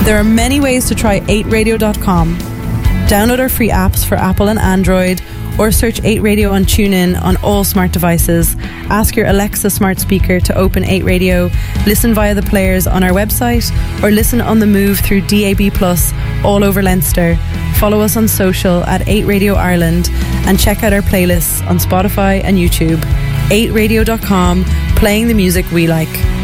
There are many ways to try 8radio.com. Download our free apps for Apple and Android, or search 8Radio on TuneIn on all smart devices. Ask your Alexa smart speaker to open 8Radio, listen via the players on our website, or listen on the move through DAB+ all over Leinster. Follow us on social at 8Radio Ireland, and check out our playlists on Spotify and YouTube. 8radio.com, playing the music we like.